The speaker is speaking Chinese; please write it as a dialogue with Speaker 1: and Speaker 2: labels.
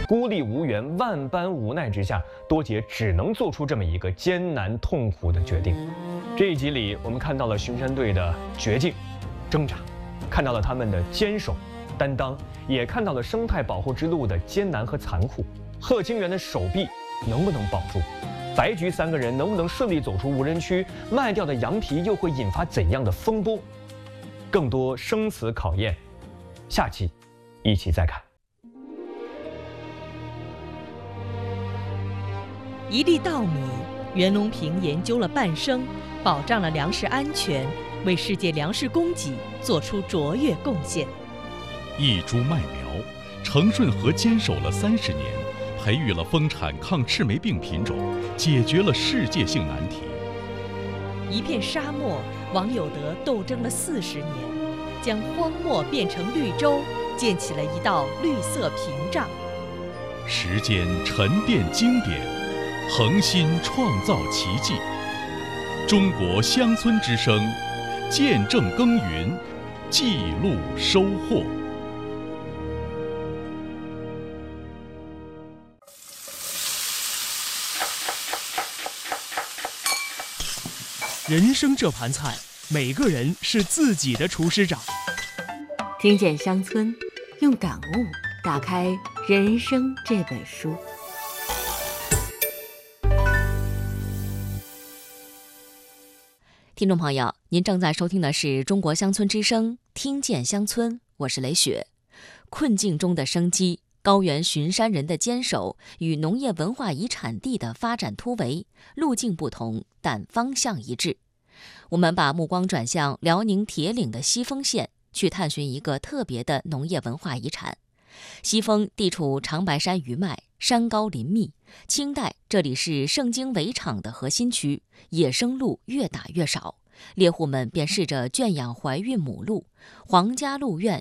Speaker 1: 孤立无援、万般无奈之下，多杰只能做出这么一个艰难痛苦的决定。这一集里，我们看到了巡山队的绝境、挣扎，看到了他们的坚守、担当，也看到了生态保护之路的艰难和残酷。贺清源的手臂能不能保住？白菊3个人能不能顺利走出无人区？卖掉的羊皮又会引发怎样的风波？更多生死考验，下期一起再看。
Speaker 2: 1粒稻米，袁隆平研究了半生，保障了粮食安全，为世界粮食供给做出卓越贡献。
Speaker 3: 1株麦苗，程顺和坚守了30年，培育了丰产抗赤霉病品种，解决了世界性难题。
Speaker 2: 1片沙漠，王有德斗争了40年，将荒漠变成绿洲，建起了一道绿色屏障。
Speaker 3: 时间沉淀经典，恒心创造奇迹。中国乡村之声，见证耕耘，记录收获。
Speaker 4: 人生这盘菜，每个人是自己的厨师长。
Speaker 5: 听见乡村，用感悟打开人生这本书。
Speaker 6: 听众朋友，您正在收听的是中国乡村之声，听见乡村，我是雷雪。困境中的生机，高原巡山人的坚守与农业文化遗产地的发展突围，路径不同，但方向一致。我们把目光转向辽宁铁岭的西丰县，去探寻一个特别的农业文化遗产。西丰地处长白山余脉，山高林密，清代这里是盛京围场的核心区，野生鹿越打越少，猎户们便试着圈养怀孕母鹿，皇家鹿苑